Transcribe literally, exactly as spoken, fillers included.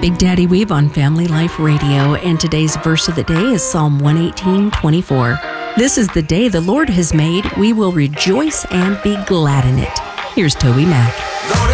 Big Daddy Weave on Family Life Radio, and today's verse of the day is Psalm one eighteen, twenty-four. This is the day the Lord has made. We will rejoice and be glad in it. Here's Toby Mac.